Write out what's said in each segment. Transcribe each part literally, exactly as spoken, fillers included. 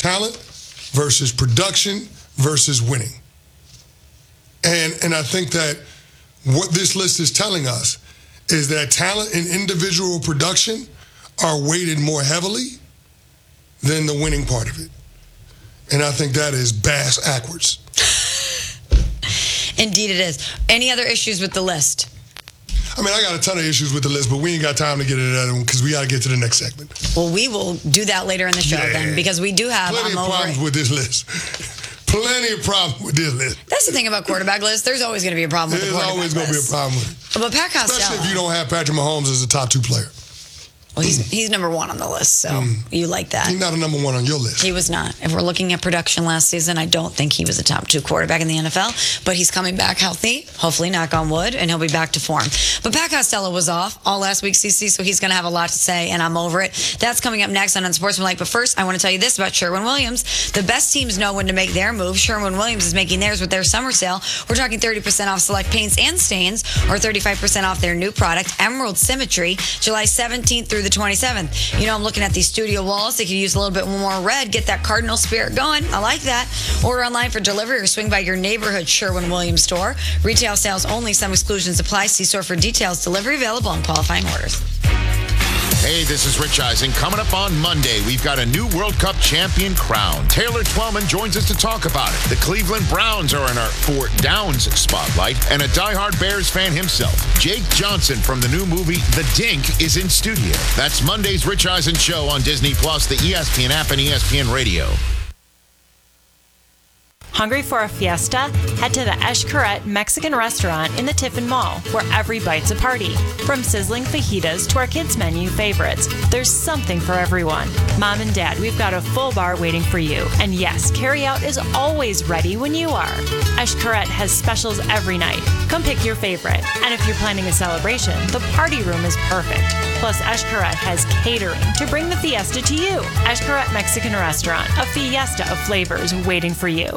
talent versus production versus winning. And and I think that what this list is telling us is that talent and individual production are weighted more heavily than the winning part of it. And I think that is bass backwards. Indeed it is. Any other issues with the list? I mean, I got a ton of issues with the list, but we ain't got time to get into that one because we got to get to the next segment. Well, we will do that later in the show yeah. then, because we do have... Plenty I'm of over problems it. with this list. Plenty of problems with this list. That's the thing about quarterback lists. There's always going to be a problem with There's the quarterback always going to be a list. problem with it. But Pat Costello... Especially if you don't have Patrick Mahomes as a top two player. Well, he's he's number one on the list, so mm. you like that. He's not a number one on your list. He was not. If we're looking at production last season, I don't think he was a top two quarterback in the N F L, but he's coming back healthy, hopefully, knock on wood, and he'll be back to form. But Pat Costello was off all last week, C C, so he's going to have a lot to say, and I'm over it. That's coming up next on Unsportsmanlike. But first, I want to tell you this about Sherwin-Williams. The best teams know when to make their move. Sherwin-Williams is making theirs with their summer sale. We're talking thirty percent off select paints and stains, or thirty-five percent off their new product, Emerald Symmetry, July seventeenth through the twenty-seventh. You know, I'm looking at these studio walls. They could use a little bit more red. Get that cardinal spirit going. I like that. Order online for delivery or swing by your neighborhood Sherwin-Williams store. Retail sales only. Some exclusions apply. See store for details. Delivery available on qualifying orders. Hey, this is Rich Eisen. Coming up on Monday, we've got a new World Cup champion crowned. Taylor Twellman joins us to talk about it. The Cleveland Browns are in our Fort Downs spotlight, and a diehard Bears fan himself, Jake Johnson from the new movie The Dink, is in studio. That's Monday's Rich Eisen Show on Disney Plus, the E S P N app, and E S P N Radio. Hungry for a fiesta? Head to the Xcaret Mexican restaurant in the Tiffin Mall, where every bite's a party. From sizzling fajitas to our kids' menu favorites, there's something for everyone. Mom and Dad, we've got a full bar waiting for you. And yes, carryout is always ready when you are. Xcaret has specials every night. Come pick your favorite. And if you're planning a celebration, the party room is perfect. Plus, Xcaret has catering to bring the fiesta to you. Xcaret Mexican Restaurant, a fiesta of flavors waiting for you.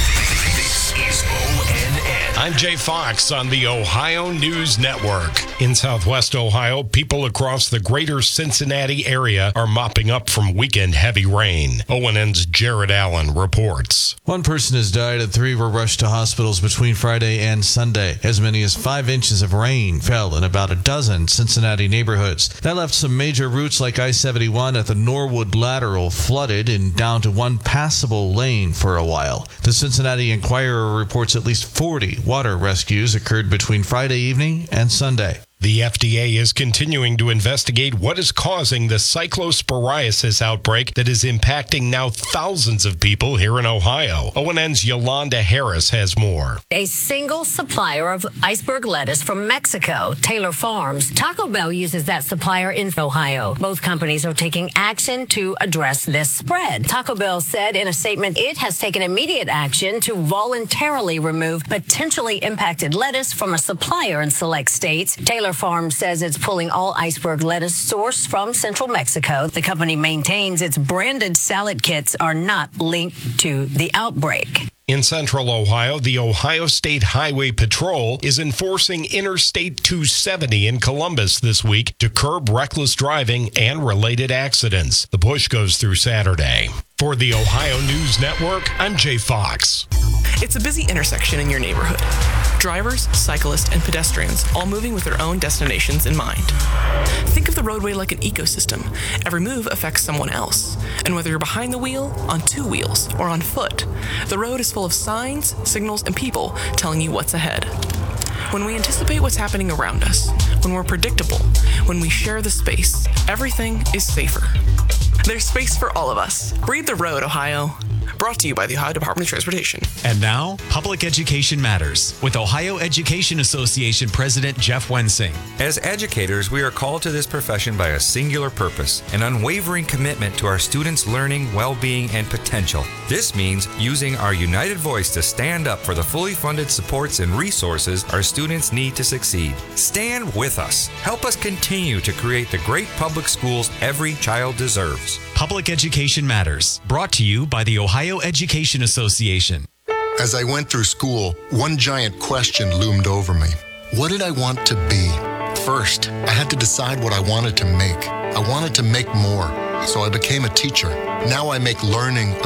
Is O N N. I'm Jay Fox on the Ohio News Network. In Southwest Ohio, people across the greater Cincinnati area are mopping up from weekend heavy rain. O N N's Jared Allen reports. One person has died and three were rushed to hospitals between Friday and Sunday. As many as five inches of rain fell in about a dozen Cincinnati neighborhoods. That left some major routes like I seventy-one at the Norwood Lateral flooded and down to one passable lane for a while. The Cincinnati Enquirer reports at least forty water rescues occurred between Friday evening and Sunday. The F D A is continuing to investigate what is causing the cyclosporiasis outbreak that is impacting now thousands of people here in Ohio. O N N's Yolanda Harris has more. A single supplier of iceberg lettuce from Mexico, Taylor Farms. Taco Bell uses that supplier in Ohio. Both companies are taking action to address this spread. Taco Bell said in a statement it has taken immediate action to voluntarily remove potentially impacted lettuce from a supplier in select states. Taylor Farm says it's pulling all iceberg lettuce sourced from central Mexico. The company maintains its branded salad kits are not linked to the outbreak. In central Ohio, the Ohio State Highway Patrol is enforcing Interstate two seventy in Columbus this week to curb reckless driving and related accidents. The push goes through Saturday. For the Ohio News Network, I'm Jay Fox. It's a busy intersection in your neighborhood. Drivers, cyclists, and pedestrians all moving with their own destinations in mind. Think of the roadway like an ecosystem. Every move affects someone else. And whether you're behind the wheel, on two wheels, or on foot, the road is full of signs, signals, and people telling you what's ahead. When we anticipate what's happening around us, when we're predictable, when we share the space, everything is safer. There's space for all of us. Breathe the road, Ohio. Brought to you by the Ohio Department of Transportation. And now, Public Education Matters with Ohio Education Association President Jeff Wensing. As educators, we are called to this profession by a singular purpose, an unwavering commitment to our students' learning, well-being, and potential. This means using our united voice to stand up for the fully funded supports and resources our students need to succeed. Stand with us. Help us continue to create the great public schools every child deserves. Public Education Matters, brought to you by the Ohio Education Association. As I went through school, one giant question loomed over me. What did I want to be? First, I had to decide what I wanted to make. I wanted to make more, so I became a teacher. Now I make learning